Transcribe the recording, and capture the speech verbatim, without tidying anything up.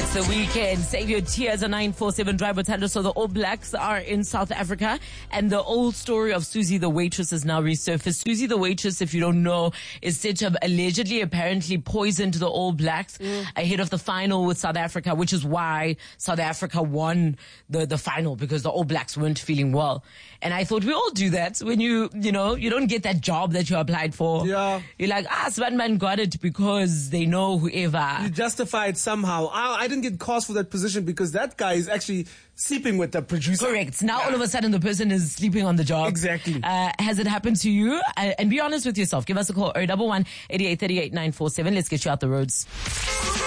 It's the weekend. Save your tears on nine four seven Drive Bothando. So the All Blacks are in South Africa, and the old story of Susie the waitress has now resurfaced. Susie the waitress, if you don't know, is said to have allegedly, apparently poisoned the All Blacks mm. ahead of the final with South Africa, which is why South Africa won the, the final, because the All Blacks weren't feeling well. And I thought we all do that when you, you know, you don't get that job that you applied for. Yeah. You're like, ah, Swanman got it because they know whoever. You justify it somehow. I, I didn't get cast for that position because that guy is actually sleeping with the producer. Correct. Now all of a sudden the person is sleeping on the job. Exactly. Uh, has it happened to you? Uh, and be honest with yourself. Give us a call, oh one one, eight eight three eight, nine four seven. Let's get you out the roads.